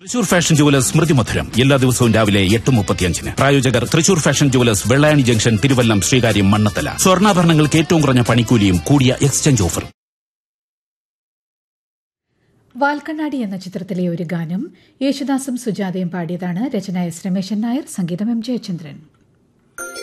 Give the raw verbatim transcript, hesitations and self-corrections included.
Thrissur fashion jewellers സ്മൃതി മധുരം എല്ലാ ദിവസവും രാവിലെ എട്ട് മുപ്പത്തിയഞ്ചിന്. പ്രായോജകർ Thrissur fashion jewellers, Vellayani junction, Thiruvallam, Sreekaryam, Mannathala. സ്വർണ്ണാഭരണങ്ങൾക്ക് ഏറ്റവും കുറഞ്ഞ പണിക്കൂലിയും കൂടിയ എക്സ്ചേഞ്ച് ഓഫറും. വാൽക്കണ്ണാടി എന്ന ചിത്രത്തിലെ ഒരു ഗാനം യേശുദാസും സുജാതയും പാടിയതാണ്. രചന എസ് രമേശൻ നായർ, സംഗീതം എം ജയചന്ദ്രൻ.